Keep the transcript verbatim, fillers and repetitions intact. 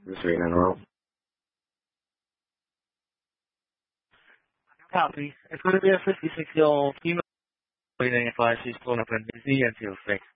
Just waiting on the roll. Copy. It's going to be a fifty-six-year-old female waiting if I she's pulling up in busy and feels sick.